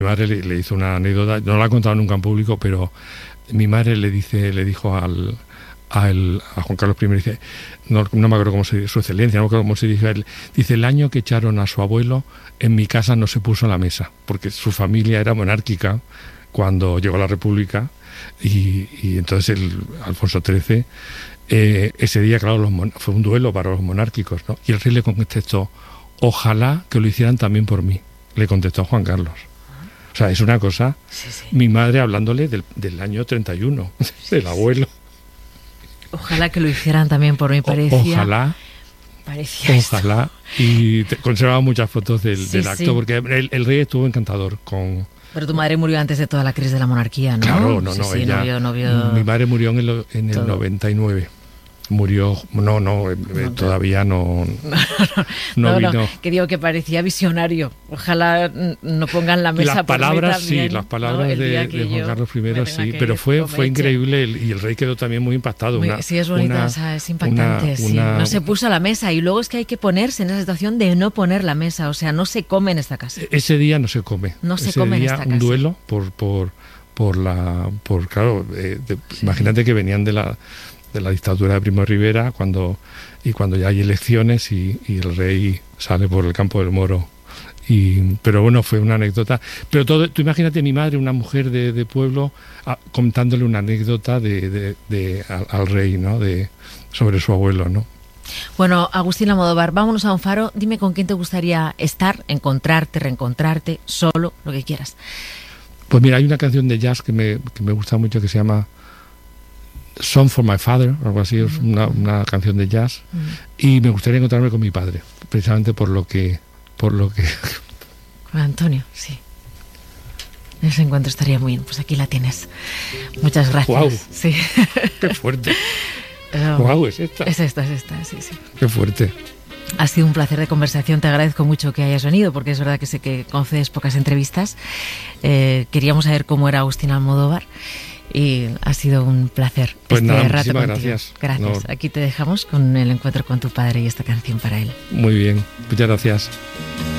Mi madre le hizo una anécdota, no la ha contado nunca en público, pero mi madre le dijo a Juan Carlos I, dice, no me acuerdo cómo se, su excelencia, no me acuerdo cómo se dice, dice, el año que echaron a su abuelo, en mi casa no se puso la mesa, porque su familia era monárquica cuando llegó la República, y entonces Alfonso XIII, ese día, claro, fue un duelo para los monárquicos, ¿no? Y el rey le contestó, ojalá que lo hicieran también por mí, le contestó Juan Carlos. O sea, es una cosa, mi madre hablándole del año 31, del abuelo. Ojalá que lo hicieran también por mí, parecía. Ojalá. Y conservaba muchas fotos del acto, porque el rey estuvo encantador con... Pero tu madre murió antes de toda la crisis de la monarquía, ¿no? Claro, no, ella... No vio... Mi madre murió en el 99. Murió, todavía no vino. Que digo que parecía visionario. Ojalá no pongan la mesa las por palabras, mí también, sí, las palabras de Juan Carlos I, sí, pero fue increíble increíble y el rey quedó también muy impactado. Sí, es bonita, es impactante. No se puso a la mesa y luego es que hay que ponerse en esa situación de no poner la mesa, o sea, no se come en esta casa. Ese día no se come. No se come en esta casa. Un duelo claro, imagínate que venían de la dictadura de Primo de Rivera, cuando ya hay elecciones y el rey sale por el campo del Moro. Pero bueno, fue una anécdota. Pero tú imagínate mi madre, una mujer de pueblo, contándole una anécdota al rey, ¿no? Sobre su abuelo, ¿no? Bueno, Agustín Almodóvar, vámonos a un faro. Dime con quién te gustaría estar, encontrarte, reencontrarte, solo, lo que quieras. Pues mira, hay una canción de jazz que me gusta mucho que se llama Song for My Father, algo así, es una canción de jazz, y me gustaría encontrarme con mi padre, precisamente por lo que con Antonio, sí. Ese encuentro estaría muy bien. Pues aquí la tienes. Muchas gracias. Wow. Sí. Qué fuerte. Wow, es esta, sí. Qué fuerte. Ha sido un placer de conversación, te agradezco mucho que hayas venido, porque es verdad que sé que concedes pocas entrevistas. Queríamos saber cómo era Agustín Almodóvar. Y ha sido un placer. Pues nada, rato muchísimas contigo. gracias. No. Aquí te dejamos con el encuentro con tu padre y esta canción para él. Muy bien, muchas gracias.